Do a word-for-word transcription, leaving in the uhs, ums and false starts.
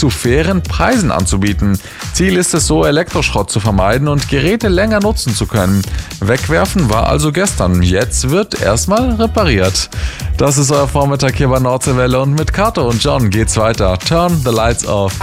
zu fairen Preisen anzubieten. Ziel ist es so, Elektroschrott zu vermeiden und Geräte länger nutzen zu können. Wegwerfen war also gestern, jetzt wird erstmal repariert. Das ist euer Vormittag hier bei Nordseewelle und mit Kato und John geht's weiter. Turn the lights off.